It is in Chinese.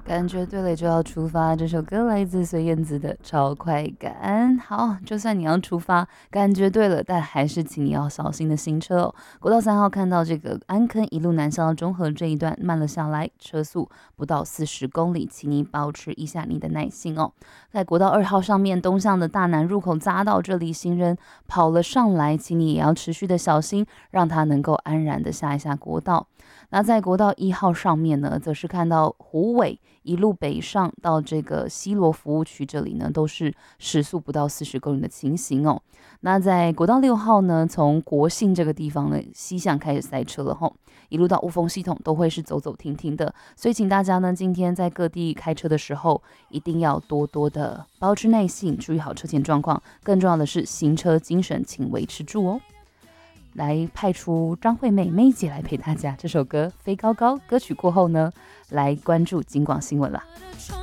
感觉对了就要出发，这首歌来自孙燕姿的《超快感》。好，就算你要出发，感觉对了，但还是请你要小心的行车哦。国道3号看到这个安坑一路南下到中和这一段慢了下来，车速不到40公里，请你保持一下你的耐心哦。在国道2号上面东向的大南入口匝道这里，行人跑了上来，请你也要持续的小心，让他能够安然的下一下国道。那在国道1号上面呢，则是看到虎尾一路北上到这个西螺服务区这里呢，都是时速不到40公里的情形哦。那在国道6号呢，从国信这个地方呢西向开始塞车了吼，一路到雾峰系统都会是走走停停的，所以请大家呢今天在各地开车的时候，一定要多多的保持耐性，注意好车前状况，更重要的是行车精神，请维持住哦。来派出张惠妹妹姐来陪大家，这首歌《飞高高》歌曲过后呢，来关注警广新闻啦。